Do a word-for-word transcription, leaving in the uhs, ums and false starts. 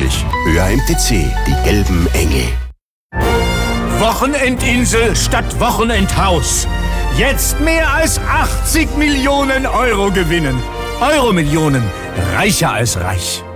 möglich. Hör M T C, die gelben Engel. Wochenendinsel statt Wochenendhaus. Jetzt mehr als achtzig Millionen Euro gewinnen. Euro-Millionen. Reicher als reich.